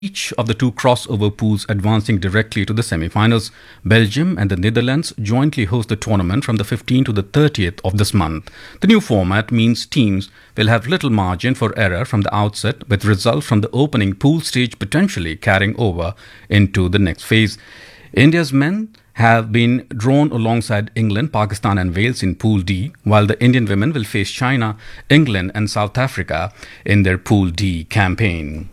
each of the two crossover pools advancing directly to the semi-finals. Belgium and the Netherlands jointly host the tournament from the 15th to the 30th of this month. The new format means teams will have little margin for error from the outset, with results from the opening pool stage potentially carrying over into the next phase. India's men have been drawn alongside England, Pakistan and Wales in Pool D, while the Indian women will face China, England and South Africa in their Pool D campaign.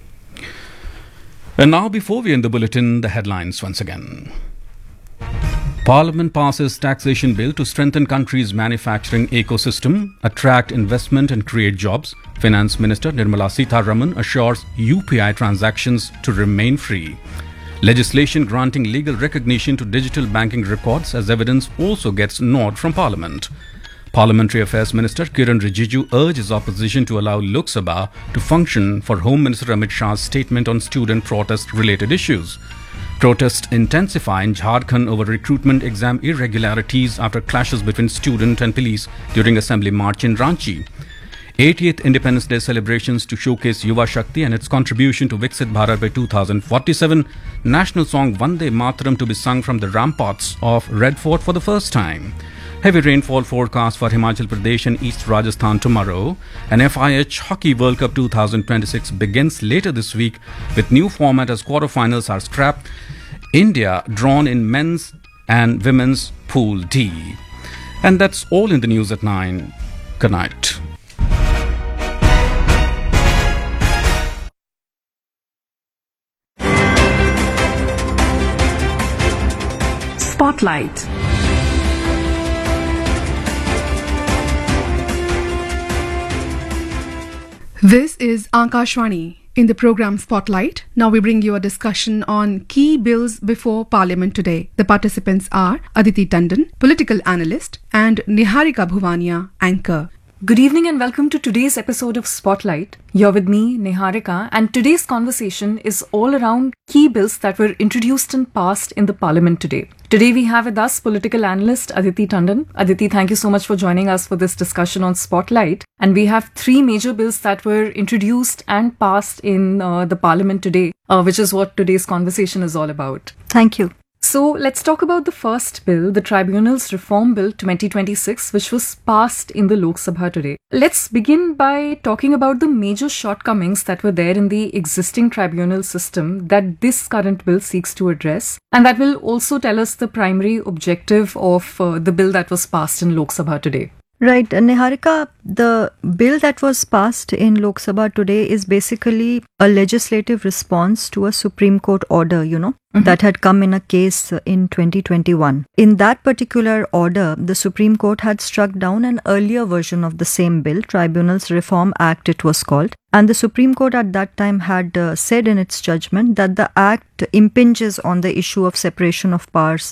And now, before we end the bulletin, the headlines once again. Parliament passes taxation bill to strengthen country's manufacturing ecosystem, attract investment and create jobs. Finance Minister Nirmala Sitharaman assures UPI transactions to remain free. Legislation granting legal recognition to digital banking records as evidence also gets nod from Parliament. Parliamentary Affairs Minister Kiran Rijiju urges opposition to allow Lok Sabha to function for Home Minister Amit Shah's statement on student protest-related issues. Protests intensify in Jharkhand over recruitment exam irregularities after clashes between student and police during Assembly March in Ranchi. 80th Independence Day celebrations to showcase Yuva Shakti and its contribution to Viksit Bharat by 2047. National song Vande Mataram to be sung from the ramparts of Red Fort for the first time. Heavy rainfall forecast for Himachal Pradesh and East Rajasthan tomorrow. And FIH Hockey World Cup 2026 begins later this week with new format as quarterfinals are scrapped. India drawn in men's and women's Pool D. And that's all in the news at 9. Good night. Spotlight. This is Akashvani. In the program Spotlight, now we bring you a discussion on key bills before Parliament today. The participants are Aditi Tandon, political analyst, and Niharika Bhuvania, anchor. Good evening and welcome to today's episode of Spotlight. You're with me, Niharika, and today's conversation is all around key bills that were introduced and passed in the Parliament today. Today we have with us political analyst Aditi Tandon. Aditi, thank you so much for joining us for this discussion on Spotlight. And we have three major bills that were introduced and passed in the Parliament today, which is what today's conversation is all about. Thank you. So let's talk about the first bill, the Tribunals Reform Bill 2026, which was passed in the Lok Sabha today. Let's begin by talking about the major shortcomings that were there in the existing tribunal system that this current bill seeks to address. And that will also tell us the primary objective of the bill that was passed in Lok Sabha today. Right. Niharika, the bill that was passed in Lok Sabha today is basically a legislative response to a Supreme Court order, that had come in a case in 2021. In that particular order, the Supreme Court had struck down an earlier version of the same bill, Tribunals Reform Act it was called. And the Supreme Court at that time had said in its judgment that the act impinges on the issue of separation of powers,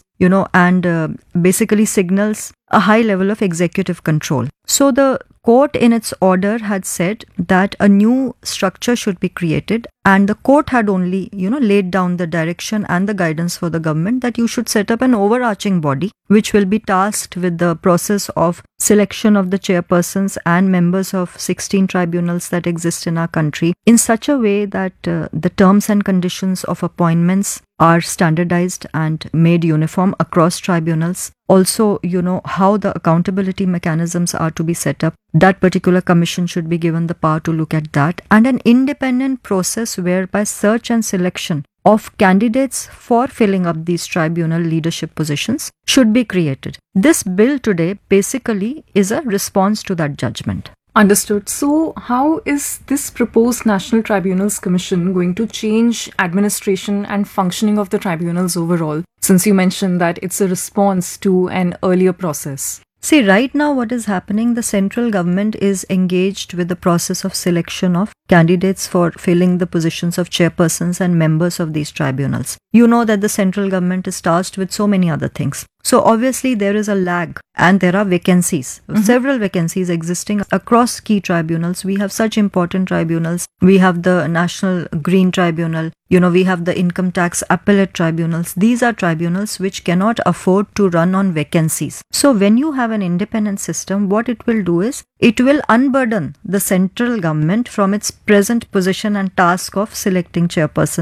and basically signals a high level of executive control. So the court in its order had said that a new structure should be created, and the court had only, laid down the direction and the guidance for the government that you should set up an overarching body which will be tasked with the process of selection of the chairpersons and members of 16 tribunals that exist in our country in such a way that the terms and conditions of appointments are standardized and made uniform across tribunals. Also, how the accountability mechanisms are to be set up. That particular commission should be given the power to look at that, and an independent process whereby search and selection of candidates for filling up these tribunal leadership positions should be created. This bill today basically is a response to that judgment. Understood. So how is this proposed National Tribunals Commission going to change administration and functioning of the tribunals overall, since you mentioned that it's a response to an earlier process? See, right now what is happening, the central government is engaged with the process of selection of candidates for filling the positions of chairpersons and members of these tribunals. You know that the central government is tasked with so many other things. So obviously there is a lag and there are vacancies, several vacancies existing across key tribunals. We have such important tribunals. We have the National Green Tribunal, we have the Income Tax Appellate Tribunals. These are tribunals which cannot afford to run on vacancies. So when you have an independent system, what it will do is, it will unburden the central government from its present position and task of selecting chairpersons